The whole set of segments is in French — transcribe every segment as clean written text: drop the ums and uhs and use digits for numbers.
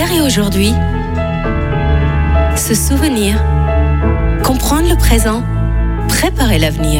Hier et aujourd'hui, se souvenir, comprendre le présent, préparer l'avenir.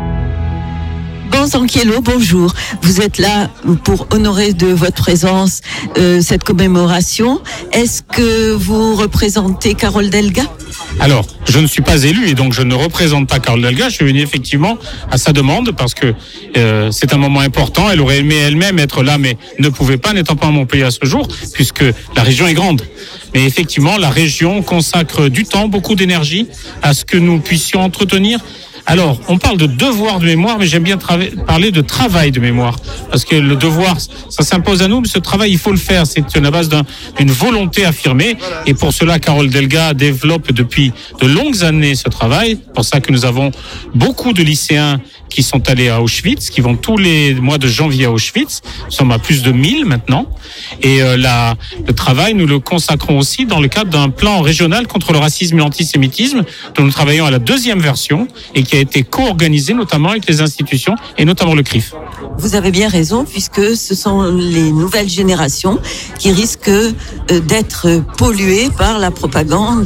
Banzanquiello, bonjour. Vous êtes là pour honorer de votre présence cette commémoration. Est-ce que vous représentez Carole Delga ? Alors, je ne suis pas élu et donc je ne représente pas Carole Delga. Je suis venu effectivement à sa demande parce que c'est un moment important. Elle aurait aimé elle-même être là, mais ne pouvait pas, n'étant pas à Montpellier à ce jour, puisque la région est grande. Mais effectivement, la région consacre du temps, beaucoup d'énergie à ce que nous puissions entretenir. Alors, on parle de devoir de mémoire, mais j'aime bien parler de travail de mémoire. Parce que le devoir, ça s'impose à nous, mais ce travail, il faut le faire. C'est à la base d'une volonté affirmée. Et pour cela, Carole Delga développe depuis de longues années ce travail. C'est pour ça que nous avons beaucoup de lycéens qui sont allés à Auschwitz, qui vont tous les mois de janvier à Auschwitz. Nous sommes à plus de 1000 maintenant. Et le travail, nous le consacrons aussi dans le cadre d'un plan régional contre le racisme et l'antisémitisme, dont nous travaillons à la 2e version et qui a été co-organisé notamment avec les institutions et notamment le CRIF. Vous avez bien raison, puisque ce sont les nouvelles générations qui risquent d'être polluées par la propagande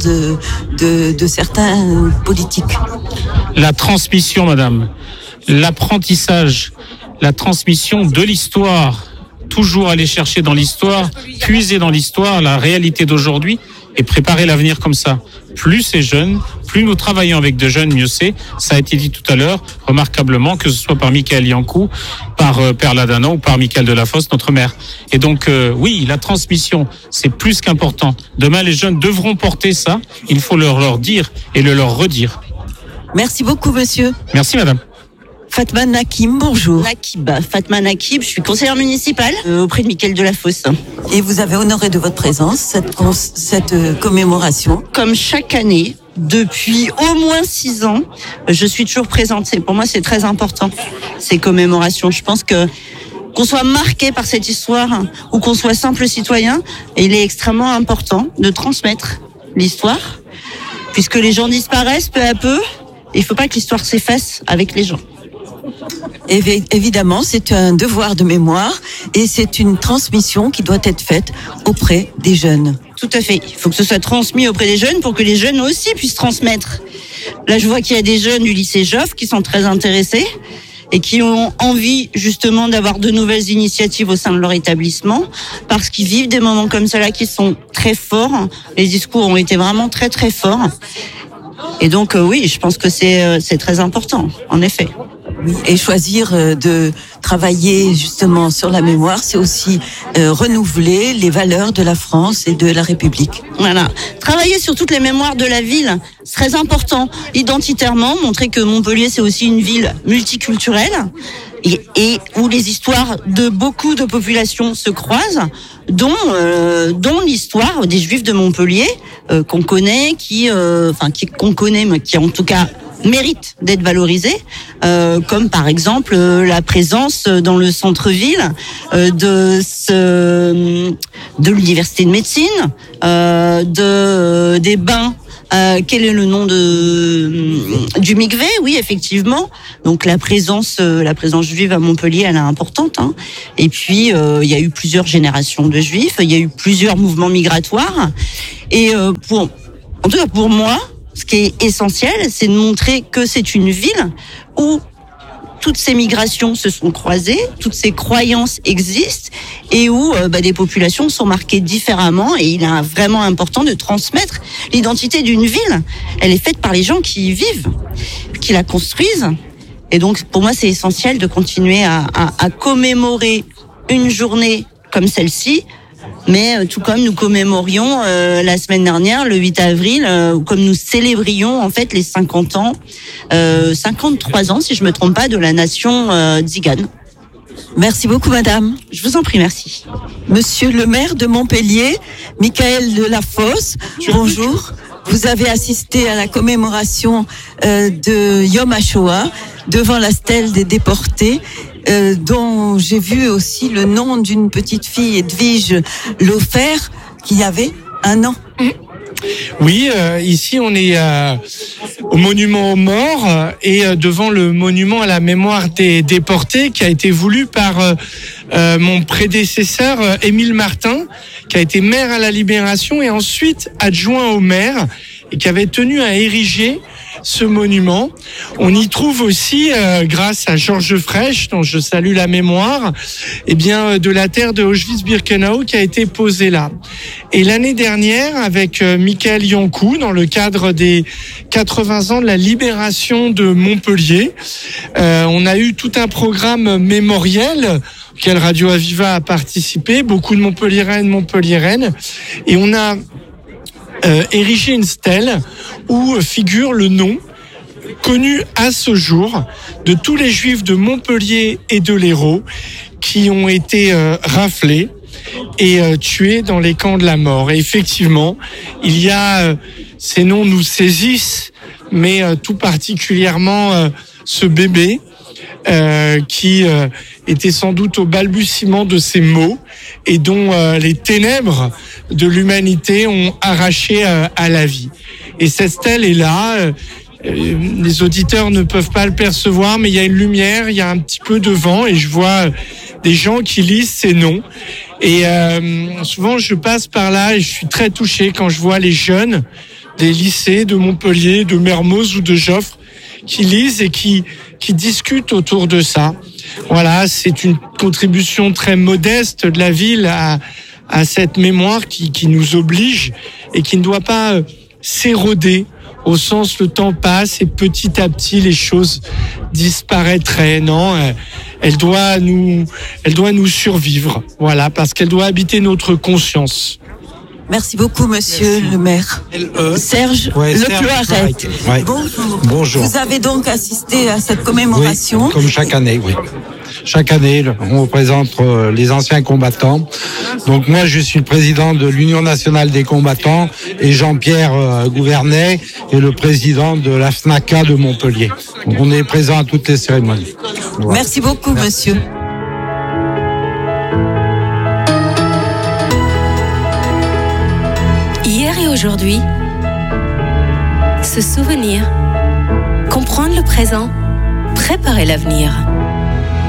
de certains politiques. La transmission, madame, l'apprentissage, la transmission de l'histoire, toujours aller chercher dans l'histoire, puiser dans l'histoire la réalité d'aujourd'hui et préparer l'avenir comme ça. Plus c'est jeune, plus nous travaillons avec de jeunes, mieux c'est. Ça a été dit tout à l'heure, remarquablement, que ce soit par Michael Yankou, par Père Ladana ou par Michael Delafosse, notre maire. Et donc, oui, la transmission, c'est plus qu'important. Demain, les jeunes devront porter ça. Il faut leur dire et le leur redire. Merci beaucoup, monsieur. Merci, madame. Fatma Nakim, bonjour. Fatma Nakib, je suis conseillère municipale auprès de Michael Delafosse. Et vous avez honoré de votre présence cette commémoration. Comme chaque année, depuis au moins 6 ans, je suis toujours présente. Pour moi, c'est très important, ces commémorations. Je pense qu'on soit marqué par cette histoire ou qu'on soit simple citoyen, il est extrêmement important de transmettre l'histoire, puisque les gens disparaissent peu à peu. Il ne faut pas que l'histoire s'efface avec les gens. Évidemment, c'est un devoir de mémoire et c'est une transmission qui doit être faite auprès des jeunes. Tout à fait. Il faut que ce soit transmis auprès des jeunes pour que les jeunes aussi puissent transmettre. Là, je vois qu'il y a des jeunes du lycée Joffre qui sont très intéressés et qui ont envie justement d'avoir de nouvelles initiatives au sein de leur établissement parce qu'ils vivent des moments comme cela qui sont très forts. Les discours ont été vraiment très très forts. Et donc oui, je pense que c'est très important, en effet. Et choisir de travailler justement sur la mémoire, c'est aussi renouveler les valeurs de la France et de la République. Voilà. Travailler sur toutes les mémoires de la ville, c'est très important. Identitairement, montrer que Montpellier, c'est aussi une ville multiculturelle et où les histoires de beaucoup de populations se croisent, dont l'histoire des Juifs de Montpellier, qu'on connaît, qu'on connaît, mais qui en tout cas mérite d'être valorisé, comme par exemple la présence dans le centre-ville de l'université de médecine, des bains. Quel est le nom du mikvé? Oui, effectivement. Donc la présence juive à Montpellier, elle est importante. Hein. Et puis il y a eu plusieurs générations de juifs, il y a eu plusieurs mouvements migratoires. Et en tout cas pour moi, ce qui est essentiel, c'est de montrer que c'est une ville où toutes ces migrations se sont croisées, toutes ces croyances existent et où des populations sont marquées différemment. Et il est vraiment important de transmettre l'identité d'une ville. Elle est faite par les gens qui y vivent, qui la construisent. Et donc, pour moi, c'est essentiel de continuer à commémorer une journée comme celle-ci. Mais tout comme nous commémorions la semaine dernière, le 8 avril, comme nous célébrions en fait les 53 ans, si je me trompe pas, de la nation Tsigane. Merci beaucoup, madame. Je vous en prie, merci. Monsieur le maire de Montpellier, Michael Delafosse, bonjour. Vous avez assisté à la commémoration de Yom HaShoah devant la stèle des déportés. Dont j'ai vu aussi le nom d'une petite fille, Edwige Lofer, qui avait 1 an. Oui, ici on est au monument aux morts et devant le monument à la mémoire des déportés qui a été voulu par mon prédécesseur Émile Martin, qui a été maire à la Libération et ensuite adjoint au maire et qui avait tenu à ériger ce monument. On y trouve aussi, grâce à Georges Frêche, dont je salue la mémoire, de la terre de Auschwitz-Birkenau qui a été posée là. Et l'année dernière, avec Michael Yankou, dans le cadre des 80 ans de la libération de Montpellier, on a eu tout un programme mémoriel auquel Radio Aviva a participé, beaucoup de Montpelliéraines, Montpelliéraines, et on a érigé une stèle où figure le nom connu à ce jour de tous les Juifs de Montpellier et de l'Hérault qui ont été raflés et tués dans les camps de la mort. Et effectivement, il y a ces noms nous saisissent, mais tout particulièrement ce bébé qui était sans doute au balbutiement de ces mots et dont les ténèbres de l'humanité ont arraché à la vie. Et cette stèle est là. Les auditeurs ne peuvent pas le percevoir, mais il y a une lumière, il y a un petit peu de vent et je vois des gens qui lisent ces noms. Et souvent, je passe par là et je suis très touché quand je vois les jeunes des lycées de Montpellier, de Mermoz ou de Joffre qui lisent et qui discutent autour de ça. Voilà, c'est une contribution très modeste de la ville à cette mémoire qui nous oblige et qui ne doit pas s'éroder au sens le temps passe et petit à petit les choses disparaîtraient. Non, elle doit nous survivre. Voilà, parce qu'elle doit habiter notre conscience. Merci beaucoup, monsieur le maire. Serge Lecloirette. Ouais. Bonjour. Vous avez donc assisté à cette commémoration. Oui, comme chaque année, oui. Chaque année, on représente les anciens combattants. Donc moi, je suis le président de l'Union nationale des combattants et Jean-Pierre Gouvernet est le président de la FNACA de Montpellier. Donc, on est présent à toutes les cérémonies. Voilà. Merci beaucoup, monsieur. Hier et aujourd'hui, se souvenir, comprendre le présent, préparer l'avenir.